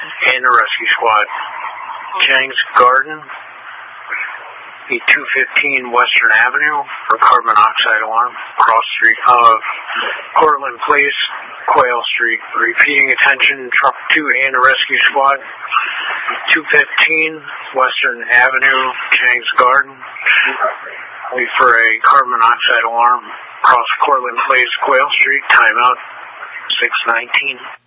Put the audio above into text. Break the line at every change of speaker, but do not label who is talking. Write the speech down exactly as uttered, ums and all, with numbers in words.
and the rescue squad. Chang's Garden, the two fifteen Western Avenue for carbon monoxide alarm, cross street of Cortland Place, Quail Street. Repeating attention, truck two and the rescue squad. two fifteen Western Avenue, Chang's Garden. Wait for a carbon monoxide alarm, across Cortland Place, Quail Street. Timeout six nineteen.